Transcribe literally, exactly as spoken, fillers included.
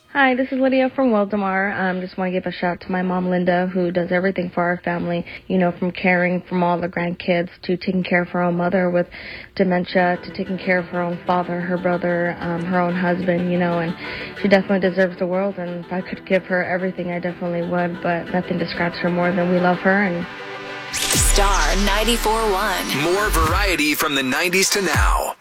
Hi, this is Lydia from Wildemar. Um, just want to give a shout out to my mom, Linda, who does everything for our family, you know, from caring for all the grandkids to taking care of her own mother with dementia to taking care of her own father, her brother, um, her own husband, you know, and she definitely deserves the world, and if I could give her everything, I definitely would, but nothing describes her more than we love her. And Star ninety-four point one. More variety from the nineties to now.